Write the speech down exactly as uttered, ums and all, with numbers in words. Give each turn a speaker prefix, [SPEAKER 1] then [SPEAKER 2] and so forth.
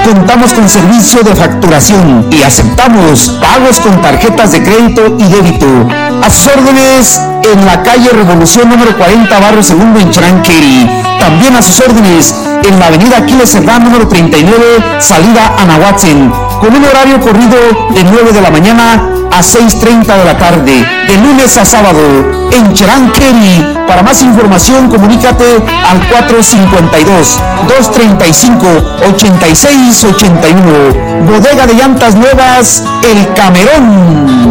[SPEAKER 1] Contamos con servicio de facturación y aceptamos pagos con tarjetas de crédito y débito. A sus órdenes en la calle Revolución número cuarenta, barrio Segundo en Charanqueri. También a sus órdenes en la avenida Aquiles Cerdán número treinta y nueve, salida a Nahuatzen, con un horario corrido de nueve de la mañana a seis treinta de la tarde, de lunes a sábado, en Charanqueri. Para más información, comunícate al cuatro cinco dos, dos tres cinco, ocho seis ocho uno. Bodega de llantas nuevas, El Camerón.